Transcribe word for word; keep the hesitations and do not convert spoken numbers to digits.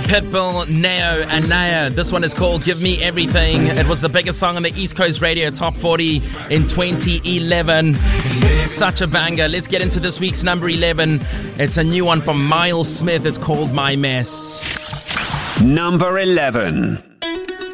Pitbull, Nao, and Naya. This one is called Give Me Everything. It was the biggest song on the East Coast Radio Top forty in twenty eleven. Such a banger. Let's get into this week's number eleven. It's a new one from Miles Smith. It's called My Mess. Number eleven.